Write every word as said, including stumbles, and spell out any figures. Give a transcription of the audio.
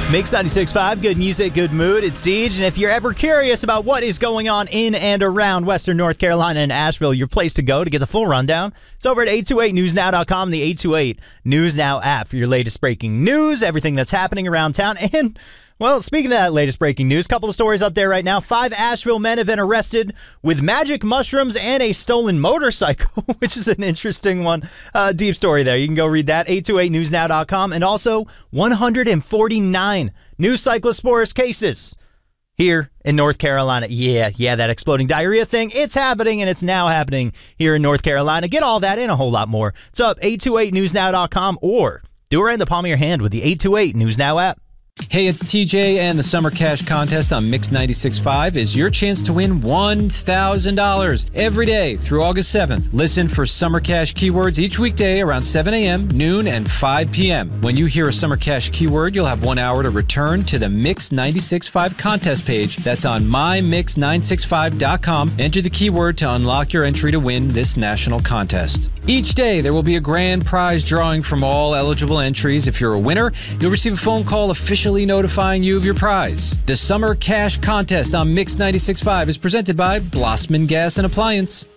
Mix ninety-six point five, good music, good mood. It's Deej, and if you're ever curious about what is going on in and around Western North Carolina and Asheville, your place to go to get the full rundown, it's over at eight two eight news now dot com, the eight two eight News Now app for your latest breaking news, everything that's happening around town. And, well, speaking of that latest breaking news, a couple of stories up there right now. Five Asheville men have been arrested with magic mushrooms and a stolen motorcycle, which is an interesting one. Uh, deep story there. You can go read that, eight two eight news now dot com. And also, one hundred forty-nine new cyclosporus cases here in North Carolina. Yeah, yeah, that exploding diarrhea thing, it's happening, and it's now happening here in North Carolina. Get all that and a whole lot more. It's up, eight two eight news now dot com, or do it right in the palm of your hand with the eight two eight News Now app. Hey, it's T J, and the Summer Cash Contest on Mix ninety-six point five is your chance to win one thousand dollars every day through August seventh. Listen for Summer Cash keywords each weekday around seven a.m., noon, and five p.m. When you hear a Summer Cash keyword, you'll have one hour to return to the Mix ninety-six point five contest page. That's on my mix nine six five dot com. Enter the keyword to unlock your entry to win this national contest. Each day, there will be a grand prize drawing from all eligible entries. If you're a winner, you'll receive a phone call officially notifying you of your prize. The Summer Cash Contest on Mix ninety-six point five is presented by Blossman Gas and Appliance.